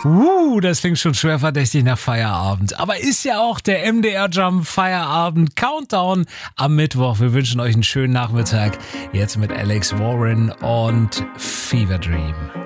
Das klingt schon schwer verdächtig nach Feierabend. Aber ist ja auch der MDR Jump Feierabend Countdown am Mittwoch. Wir wünschen euch einen schönen Nachmittag. Jetzt mit Alex Warren und Fever Dream.